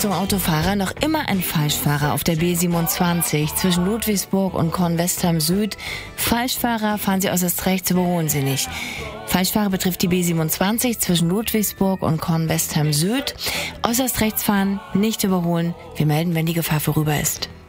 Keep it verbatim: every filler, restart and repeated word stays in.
Achtung Autofahrer, noch immer ein Falschfahrer auf der B siebenundzwanzig zwischen Ludwigsburg und Kornwestheim Süd. Falschfahrer, fahren Sie äußerst rechts, überholen Sie nicht. Falschfahrer betrifft die B siebenundzwanzig zwischen Ludwigsburg und Kornwestheim Süd. Äußerst rechts fahren, nicht überholen. Wir melden, wenn die Gefahr vorüber ist.